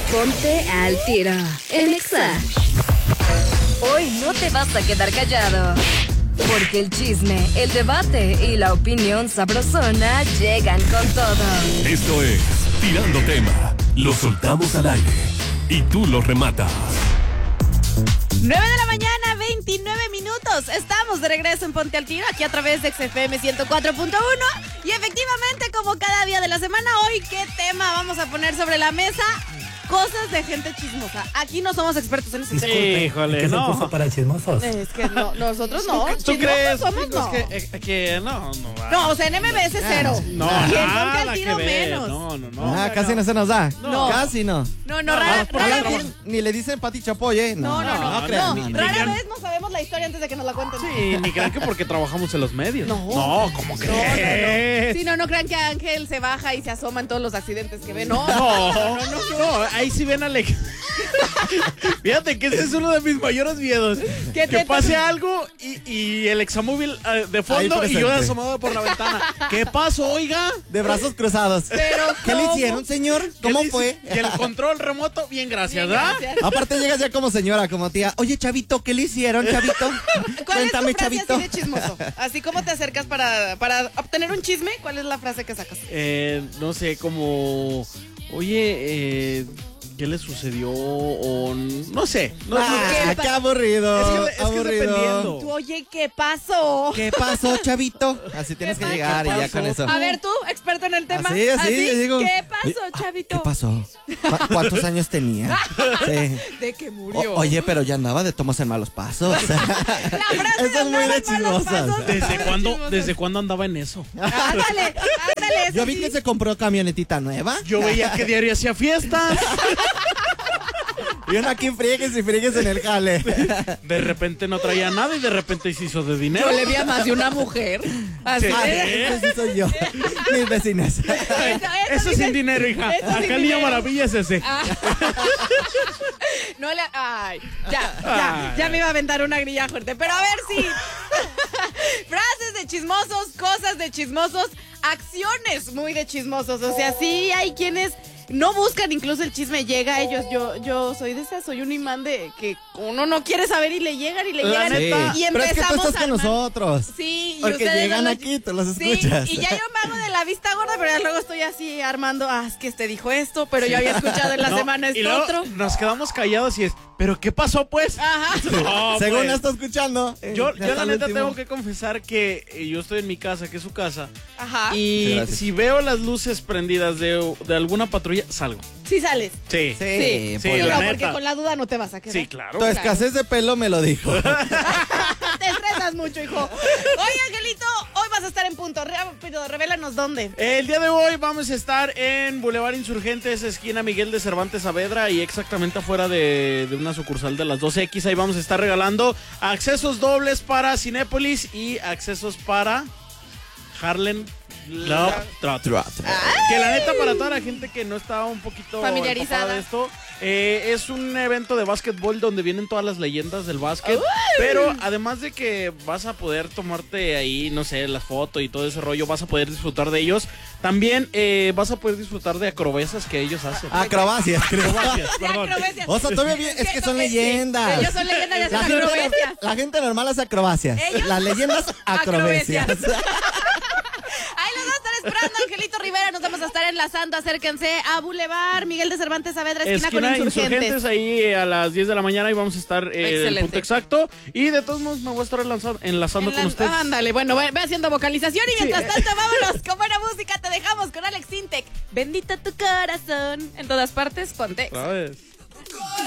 Ponte al tiro en Exa. Hoy no te vas a quedar callado, porque el chisme, el debate y la opinión sabrosona llegan con todo. Esto es Tirando Tema. Lo soltamos al aire y tú lo rematas. 9 de la mañana, 29 minutos. Estamos de regreso en Ponte al Tiro, aquí a través de XFM 104.1. Y efectivamente, como cada día de la semana, hoy, ¿qué tema vamos a poner sobre la mesa? Cosas de gente chismosa. Aquí no somos expertos en eso. Sí, híjole, ¿Qué se no. puso para chismosos? Es que no, nosotros no. ¿Tú crees? Somos, no. Que no. No, o sea, en MBS cero. No, y en Ponte nada al que Tiro ver. menos. No. Casi no se nos da. No. Casi no. No, rara vez. Ni le dicen Pati Chapoy, ¿eh? No, crean. rara vez no sabemos la historia antes de que nos la cuenten. Sí, ni crean que porque trabajamos en los medios. No, ¿cómo crees? Sí, no crean que Ángel se baja y se asoma en todos los accidentes que ve. No. Ahí sí ven a Fíjate que ese es uno de mis mayores miedos. Que pase algo y el examóvil de fondo y yo asomado por la ventana. ¿Qué pasó, oiga? De brazos cruzados. Pero ¿Qué le ¿cómo? hicieron, señor? ¿Cómo fue? Y el control remoto, bien, gracias, Bien, ¿verdad? gracias. Aparte llegas ya como señora, como tía. Oye, chavito, ¿qué le hicieron, chavito? ¿Cuál es tu Cuéntame, frase chavito. así de chismoso? Así como te acercas para obtener un chisme, ¿cuál es la frase que sacas? No sé, como... Oye, ¿qué le sucedió? O no sé. Qué aburrido. Es que aburrido. dependiendo. Tú, oye, ¿qué pasó? ¿Qué pasó, chavito? Así tienes que llegar y ya con eso. A ver, tú, experto en el tema. Así, yo digo. ¿Qué pasó, chavito? ¿Qué pasó? ¿Cuántos años tenía? Sí. De que murió. Oye, pero ya andaba de tomos en malos pasos. La frase Eso es muy de chismosas. ¿Desde cuándo andaba en eso? Ándale. Yo vi que se compró camionetita nueva. Yo veía que diario hacía fiestas. Y uno aquí friegues y friegues en el jale. De repente no traía nada y de repente se hizo de dinero. Yo le vi a más de una mujer. Así Sí. Ese sí soy yo. Mis vecinas. Eso sin dinero, hija. Eso sin Acá el niño dinero. maravilla es ese. No le. Ay, ya me iba a aventar una grilla fuerte. Pero a ver si. Frases de chismosos, cosas de chismosos, acciones muy de chismosos. O sea, sí hay quienes no buscan, incluso el chisme llega a ellos. Yo soy de esas, soy un imán de que uno no quiere saber y le llegan y le llegan. neta. Y Pero es que tú empezamos estás con a armar. nosotros. Sí, y Porque ustedes llegan no aquí, tú los Sí, escuchas. y ya yo me hago de la vista gorda, pero ya luego estoy así armando. Es que este dijo esto, pero yo había escuchado en la semana y esto luego otro. nos quedamos callados y es, ¿pero qué pasó, pues? Ajá. No, Según pues. está escuchando. Yo hasta la el neta último. tengo que confesar que yo estoy en mi casa, que es su casa. Ajá. Y Gracias. si veo las luces prendidas de alguna patrulla, salgo. Sí sales. Sí. Sí, Sí, Pola. la No, neta. porque con la duda no te vas a quedar. Sí, claro. Tu escasez de pelo me lo dijo. Te estresas mucho, hijo. Oye, Angelito, hoy vas a estar en punto. Rápido, revélanos dónde. El día de hoy vamos a estar en Boulevard Insurgentes, esquina Miguel de Cervantes Saavedra y exactamente afuera de una sucursal de las 12X. Ahí vamos a estar regalando accesos dobles para Cinépolis y accesos para Harlem Globetrotters. Que la neta, para toda la gente que no está un poquito Familiarizada. empapada de esto, es un evento de básquetbol donde vienen todas las leyendas del básquet. Pero además de que vas a poder tomarte ahí, no sé, las fotos y todo ese rollo, vas a poder disfrutar de ellos. También vas a poder disfrutar de acrobacias que ellos hacen. Acrobacias. Acrobacias, De perdón. acrobacias. O sea, todavía bien, es que son leyendas. Ellos son leyendas y hacen La gente, acrobacias. la gente normal hace acrobacias. Ellos, Las leyendas, acrobacias. Ahí los va a estar esperando, Angelito Rivera. Nos vamos a estar enlazando. Acérquense a Boulevard Miguel de Cervantes Saavedra, esquina con Insurgentes. Ahí a las 10 de la mañana y vamos a estar el Excelente. punto exacto. Y de todos modos me voy a estar enlazando con ustedes. Ándale, bueno, ve haciendo vocalización y mientras tanto vámonos con buena música. Te dejamos con Alex Sintek. Bendito tu corazón. En todas partes, ponte. ¿Sabes?